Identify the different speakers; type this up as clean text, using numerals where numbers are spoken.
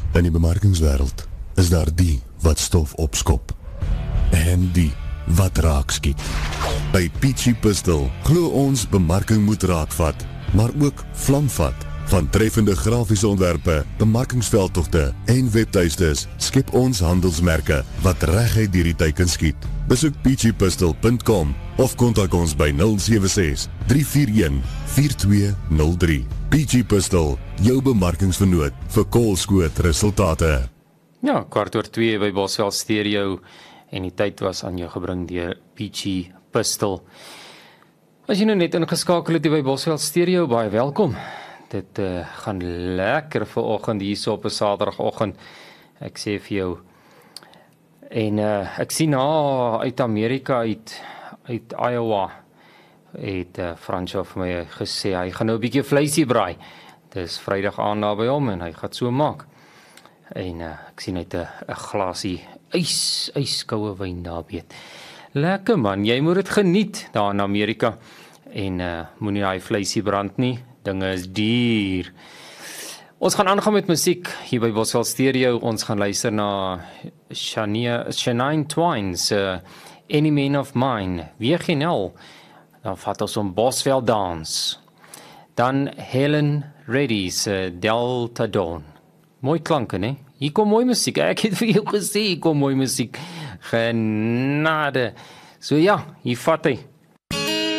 Speaker 1: In die bemarkingswêreld is daar die wat stof opskop en die wat raak skiet. By Peachy Pistol glo ons bemarking moet raakvat, maar ook vlamvat. Van treffende grafiese ontwerpe, bemarkingsveldtogte en webtuistes skep ons handelsmerke wat reguit deur die teiken skiet. Besoek peachypistol.com of kontak ons by 076 341 4203. Peachy Pistol, jou bemarkingsvernoot vir koolskoot resultate.
Speaker 2: Ja, 1:15 by Boswell Stereo en die tyd was aan jou gebring deur Peachy Pistol. As jy nou net ingeskakel het by Boswell Stereo, baie welkom. Dit gaan lekker vir oggend hier so op 'n Saterdagoggend. Ek sê vir jou. En ek sien uit Amerika uit Iowa het Fransjo vir my gesê hy gaan nou 'n bietjie vleisie braai. Dis Vrydag aand daar by hom en hy gaan so maak. En ek sien net 'n glasie yskoue wyn daar weet. Lekker man, jy moet dit geniet daar in Amerika. En moenie daai vleisie brand nie. Dinge is duur. Ons gaan aangaan met musiek hier by Boswell Stereo. Ons gaan luister na Shania Twain se Any Man of Mine. Wie genel? Dan vat ons om Boswell Dance. Dan Helen Reddy se Delta Dawn. Mooi klanke, né? Hier kom mooi musiek. Ek het vir jou gesê, hier kom mooi musiek. Genade. So ja, hier vat hy.